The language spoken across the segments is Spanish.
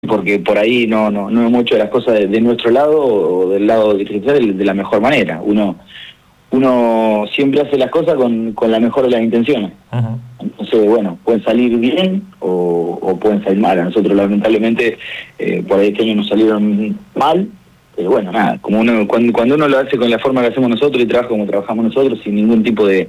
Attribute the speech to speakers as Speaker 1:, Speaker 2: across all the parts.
Speaker 1: porque por ahí no hemos hecho las cosas de nuestro lado o del lado dirigencial de la mejor manera. Uno siempre hace las cosas con la mejor de las intenciones.
Speaker 2: Uh-huh.
Speaker 1: Entonces, bueno, pueden salir bien o pueden salir mal. A nosotros, lamentablemente, por ahí este año nos salieron mal, pero bueno, nada, como cuando uno lo hace con la forma que hacemos nosotros y trabaja como trabajamos nosotros, sin ningún tipo de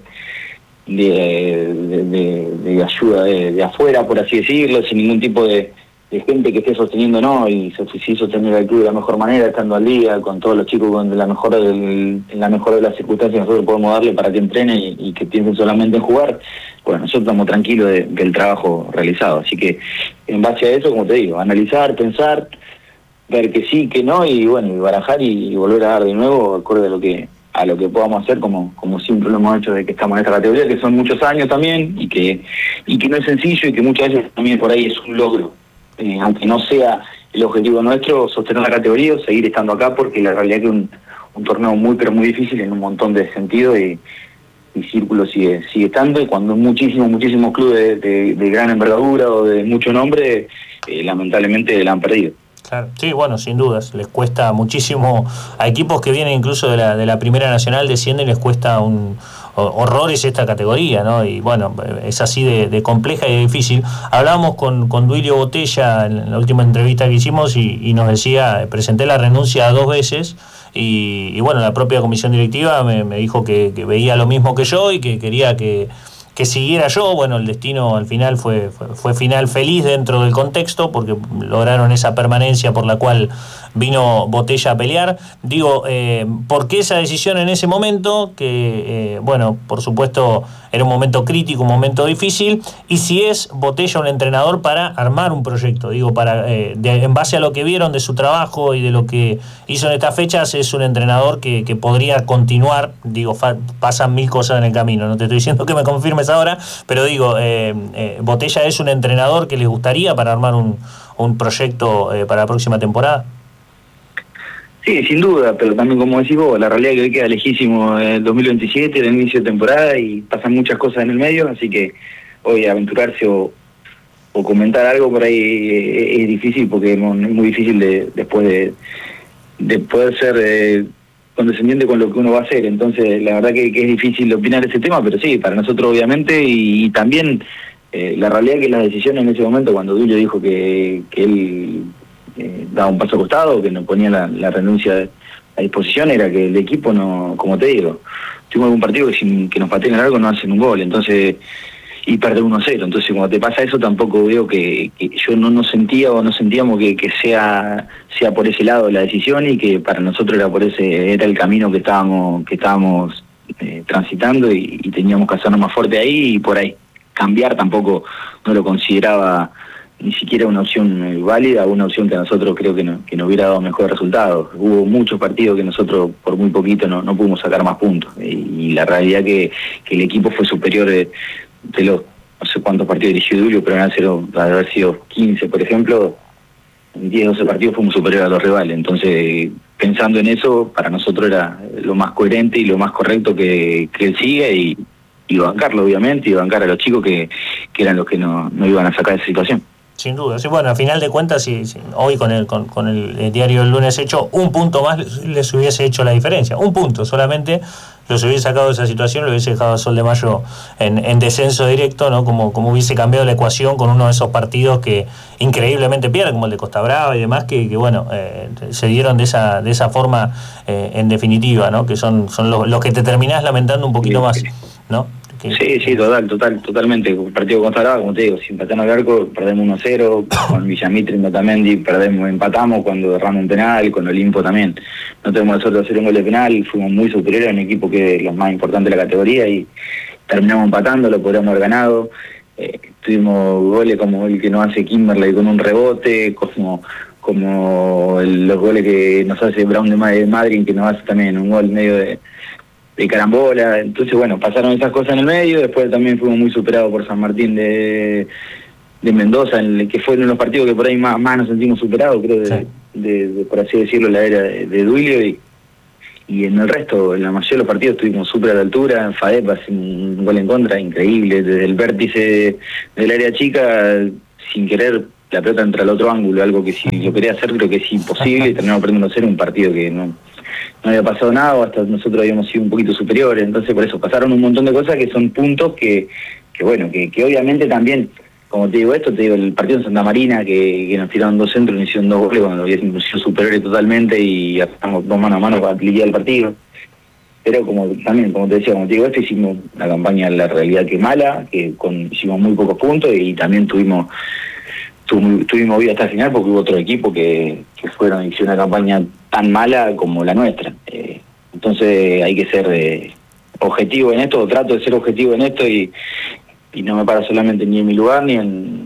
Speaker 1: ayuda de afuera, por así decirlo, sin ningún tipo de gente que esté sosteniendo, ¿no? Y sí sostener el club de la mejor manera, estando al día, con todos los chicos en la mejor de las circunstancias nosotros podemos darle para que entrenen y que piensen solamente en jugar. Bueno, nosotros estamos tranquilos del trabajo realizado. Así que en base a eso, como te digo, analizar, pensar, ver que sí, que no, y bueno, y barajar y volver a dar de nuevo acorde a lo que podamos hacer, como siempre lo hemos hecho de que estamos en esta categoría, que son muchos años también, y que no es sencillo, y que muchas veces también por ahí es un logro. Aunque no sea el objetivo nuestro sostener la categoría o seguir estando acá, porque la realidad es que un torneo muy pero muy difícil en un montón de sentidos, y Círculo sigue estando, y cuando muchísimos clubes de gran envergadura o de mucho nombre lamentablemente la han perdido.
Speaker 2: Claro, sí, bueno, sin dudas, les cuesta muchísimo a equipos que vienen incluso de la Primera Nacional, descienden, les cuesta horrores esta categoría, ¿no? Y bueno, es así de compleja y de difícil. Hablábamos con Duilio Botella en la última entrevista que hicimos y nos decía, presenté la renuncia 2 veces y bueno, la propia comisión directiva me dijo que veía lo mismo que yo y que quería que siguiera yo. Bueno, el destino al final fue final feliz dentro del contexto, porque lograron esa permanencia por la cual vino Botella a pelear. Digo, ¿por qué esa decisión en ese momento? Que, bueno, por supuesto era un momento crítico, un momento difícil, y si es Botella un entrenador para armar un proyecto, digo, en base a lo que vieron de su trabajo y de lo que hizo en estas fechas, es un entrenador que podría continuar. Digo, pasan 1000 cosas en el camino, no te estoy diciendo que me confirmes ahora, pero digo, Botella es un entrenador que les gustaría para armar un proyecto para la próxima temporada.
Speaker 1: Sí, sin duda, pero también, como decís vos, la realidad es que hoy queda lejísimo el 2027, el inicio de temporada, y pasan muchas cosas en el medio, así que hoy aventurarse o comentar algo por ahí es difícil, porque es muy difícil después de poder ser condescendiente con lo que uno va a hacer. Entonces, la verdad que es difícil opinar ese tema, pero sí, para nosotros obviamente, y también la realidad es que las decisiones en ese momento, cuando Duilio dijo que él daba un paso a costado, que no ponía la renuncia a disposición, era que el equipo no, como te digo, tuvimos algún partido que nos pateen algo no hacen un gol, entonces, y perder 1-0, entonces cuando te pasa eso tampoco veo que yo no sentía o no sentíamos que sea por ese lado la decisión, y que para nosotros era el camino que estábamos transitando, y teníamos que hacernos más fuerte ahí, y por ahí cambiar tampoco no lo consideraba ni siquiera una opción válida, una opción que a nosotros creo que nos hubiera dado mejores resultados. Hubo muchos partidos que nosotros por muy poquito no pudimos sacar más puntos, y la realidad que el equipo fue superior de los, no sé cuántos partidos dirigió Duilio, pero de haber sido 15, por ejemplo, en 10, 12 partidos fuimos superiores a los rivales. Entonces, pensando en eso, para nosotros era lo más coherente y lo más correcto que él siga, y bancarlo, obviamente, y bancar a los chicos que eran los que no iban a sacar esa situación.
Speaker 2: Sin duda, sí, bueno, a final de cuentas, si hoy con el diario del lunes hecho, un punto más les hubiese hecho la diferencia, un punto solamente los hubiese sacado de esa situación, lo hubiese dejado a Sol de Mayo en descenso directo, ¿no? Como hubiese cambiado la ecuación con uno de esos partidos que increíblemente pierden, como el de Costa Brava y demás, que bueno, se dieron de esa forma en definitiva, ¿no? Que son los que te terminás lamentando un poquito más, ¿no?
Speaker 1: Sí, totalmente. El partido con Costa Brava, como te digo, si empatamos al arco, perdemos 1-0, con Villamitre y Otamendi empatamos cuando erramos un penal, con Olimpo también. No tenemos la suerte de hacer un gol de penal, fuimos muy superiores a un equipo que es los más importantes de la categoría, y terminamos empatando, lo podríamos haber ganado. Tuvimos goles como el que nos hace Kimberley con un rebote, como los goles que nos hace Brown de Madrid, que nos hace también un gol medio de carambola. Entonces, bueno, pasaron esas cosas en el medio. Después también fuimos muy superados por San Martín de Mendoza, en el que fueron los partidos que por ahí más nos sentimos superados, creo, de por así decirlo, la era de Duilio, y en el resto, en la mayoría de los partidos estuvimos súper a la altura. En FADEP hace un gol en contra increíble, desde el vértice del área chica, sin querer la pelota entra al otro ángulo, algo que si lo quería hacer creo que es imposible, y terminamos aprendiendo a hacer un partido que no había pasado nada, o hasta nosotros habíamos sido un poquito superiores. Entonces por eso pasaron un montón de cosas que son puntos que obviamente también, como te digo esto, te digo el partido en Santa Marina, que nos tiraron 2 centros y nos hicieron 2 goles cuando habíamos sido superiores totalmente y estamos 2 mano a mano para liquidar el partido. Pero como te decía, como te digo, hicimos una campaña en la realidad que mala, hicimos muy pocos puntos y también tuvimos vida hasta el final porque hubo otro equipo que fueron y hicieron una campaña tan mala como la nuestra. Entonces hay que ser objetivo en esto, trato de ser objetivo en esto y no me paro solamente ni en mi lugar ni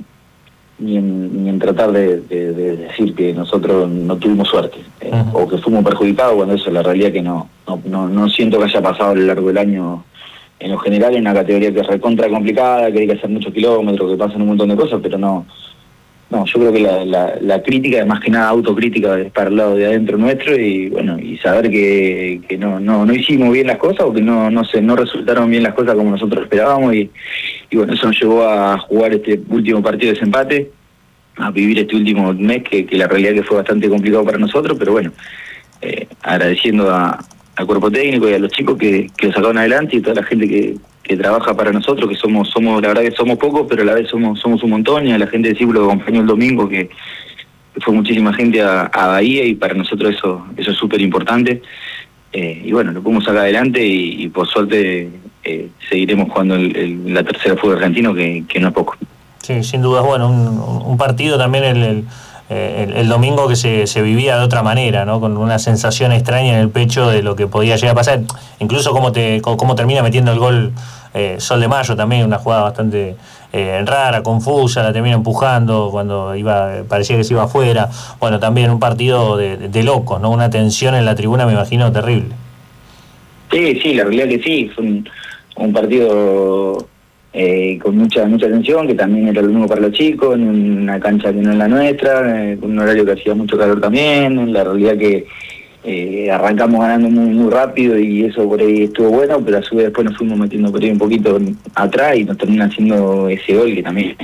Speaker 1: en tratar de decir que nosotros no tuvimos suerte o que fuimos perjudicados, cuando eso es la realidad, que no siento que haya pasado a lo largo del año en lo general en una categoría que es recontra complicada, que hay que hacer muchos kilómetros, que pasan un montón de cosas, pero no, yo creo que la crítica, más que nada autocrítica, es para el lado de adentro nuestro y bueno, y saber que no hicimos bien las cosas o que no resultaron bien las cosas como nosotros esperábamos y bueno, eso nos llevó a jugar este último partido de desempate, a vivir este último mes que la realidad que fue bastante complicado para nosotros, pero bueno, agradeciendo al cuerpo técnico y a los chicos que lo sacaron adelante y toda la gente que trabaja para nosotros, que somos la verdad que somos pocos, pero a la vez somos un montón, y a la gente del Círculo que acompañó el domingo, que fue muchísima gente a Bahía, y para nosotros eso es súper importante. Y bueno, lo pudimos sacar adelante y por suerte seguiremos jugando la tercera fútbol argentino, que no es poco.
Speaker 2: Sí, sin duda, bueno, un partido también el domingo que se vivía de otra manera, ¿no? Con una sensación extraña en el pecho de lo que podía llegar a pasar, incluso cómo termina metiendo el gol Sol de Mayo, también una jugada bastante rara, confusa, la termina empujando cuando parecía que se iba afuera. Bueno, también un partido de locos, ¿no? Una tensión en la tribuna, me imagino, terrible.
Speaker 1: Sí, la realidad que sí, fue un partido con mucha tensión, que también era lo mismo para los chicos, en una cancha que no es la nuestra, con un horario que hacía mucho calor también. La realidad que arrancamos ganando muy, muy rápido y eso por ahí estuvo bueno, pero a su vez después nos fuimos metiendo por ahí un poquito atrás y nos termina haciendo ese gol que también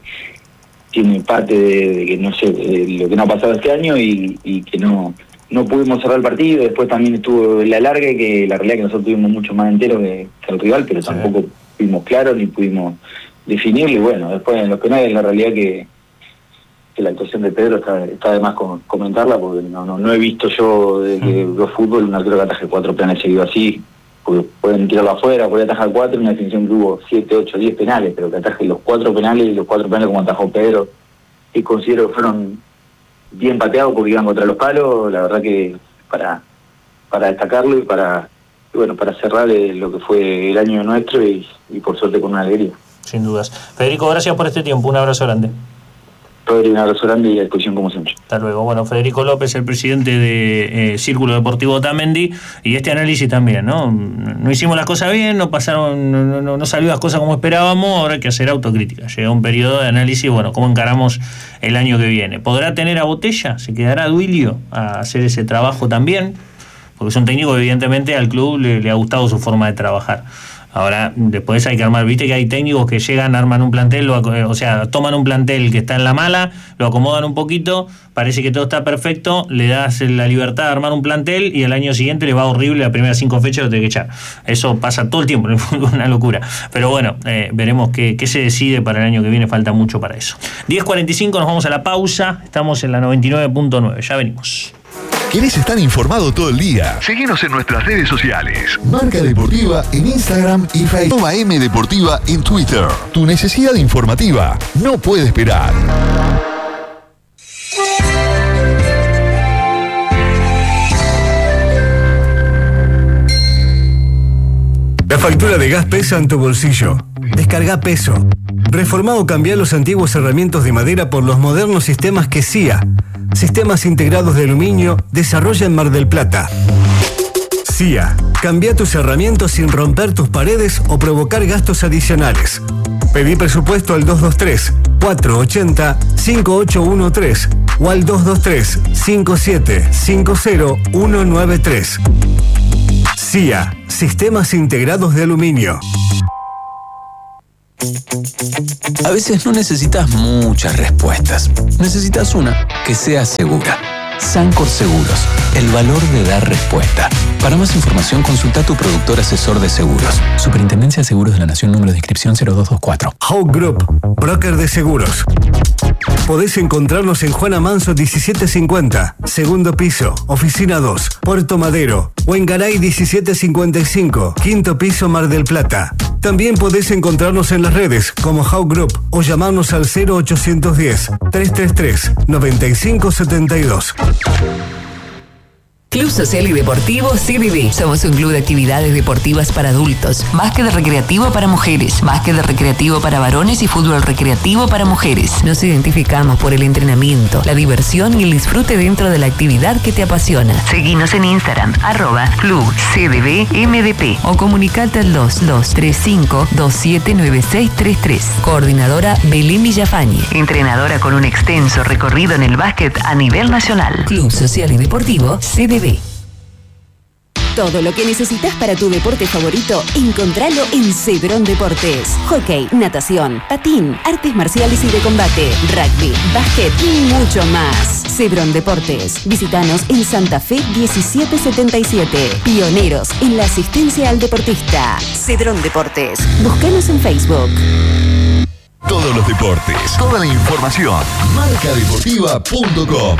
Speaker 1: tiene parte de que no sé, de lo que no ha pasado este año y que no pudimos cerrar el partido. Después también estuvo el alargue, que la realidad que nosotros tuvimos mucho más entero que el rival, pero tampoco fuimos claros ni pudimos definirlo. Y bueno, después en lo que no es la realidad que la actuación de Pedro está de más comentarla, porque no he visto yo desde que veo fútbol, no creo que ataje 4 penales seguidos así, porque pueden tirarlo afuera, puede atajar 4, una definición que hubo 7, 8, 10 penales, pero que ataje los 4 penales y los 4 penales como atajó Pedro, y considero que fueron bien pateados porque iban contra los palos. La verdad que para destacarlo y para cerrar lo que fue el año nuestro y por suerte con una alegría.
Speaker 2: Sin dudas. Federico, gracias por este tiempo, un abrazo grande.
Speaker 1: Un abrazo grande y a disposición como siempre.
Speaker 2: Hasta luego. Bueno, Federico López, el presidente de Círculo Deportivo Otamendi, y este análisis también, ¿no? No hicimos las cosas bien, no salió las cosas como esperábamos, ahora hay que hacer autocrítica. Llega un periodo de análisis, bueno, cómo encaramos el año que viene. ¿Podrá tener a Botella? ¿Se quedará Duilio a hacer ese trabajo también? Porque es un técnico que evidentemente al club le ha gustado su forma de trabajar. Ahora, después hay que armar, viste que hay técnicos que llegan, arman un plantel, toman un plantel que está en la mala, lo acomodan un poquito, parece que todo está perfecto, le das la libertad de armar un plantel y el año siguiente le va horrible, las primeras 5 fechas lo tiene que echar. Eso pasa todo el tiempo, es una locura. Pero bueno, veremos qué se decide para el año que viene, falta mucho para eso. 10:45, nos vamos a la pausa, estamos en la 99.9, ya venimos.
Speaker 3: ¿Querés estar informado todo el día? Seguinos en nuestras redes sociales. Marca Deportiva en Instagram y Facebook. M Deportiva en Twitter. Tu necesidad informativa no puede esperar.
Speaker 4: La factura de gas pesa en tu bolsillo. Descarga Peso. Reformá o cambiá los antiguos herramientas de madera por los modernos sistemas que CIA, Sistemas Integrados de Aluminio, desarrolla en Mar del Plata. CIA, cambia tus herramientas sin romper tus paredes o provocar gastos adicionales. Pedí presupuesto al 223-480-5813 o al 223-5750-193. CIA, Sistemas Integrados de Aluminio.
Speaker 5: A veces no necesitas muchas respuestas. Necesitas una que sea segura. Sancor Seguros, el valor de dar respuesta. Para más información, consulta a tu productor asesor de seguros. Superintendencia de Seguros de la Nación, número de inscripción 0224.
Speaker 4: Hawk Group, broker de seguros. Podés encontrarnos en Juana Manso 1750, segundo piso, oficina 2, Puerto Madero, o en Garay 1755, quinto piso, Mar del Plata. También podés encontrarnos en las redes como Hawk Group o llamarnos al 0810-333-9572.
Speaker 6: Club Social y Deportivo CDD. Somos un club de actividades deportivas para adultos, básquet recreativo para mujeres, básquet recreativo para varones y fútbol recreativo para mujeres. Nos identificamos por el entrenamiento, la diversión y el disfrute dentro de la actividad que te apasiona. Seguinos en Instagram, @Club CDD-MDP o comunicate al 2235-279633. Coordinadora Belén Villafañe, entrenadora con un extenso recorrido en el básquet a nivel nacional. Club Social y Deportivo CDD.
Speaker 7: Todo lo que necesitas para tu deporte favorito, encontralo en Cedrón Deportes. Hockey, natación, patín, artes marciales y de combate, rugby, básquet y mucho más. Cedrón Deportes. Visítanos en Santa Fe 1777. Pioneros en la asistencia al deportista. Cedrón Deportes. Búscanos en Facebook.
Speaker 3: Todos los deportes, toda la información. Marcadeportiva.com.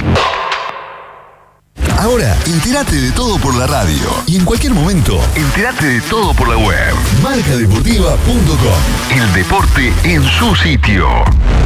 Speaker 3: Ahora, entérate de todo por la radio. Y en cualquier momento, entérate de todo por la web. Marcadeportiva.com. El deporte en su sitio.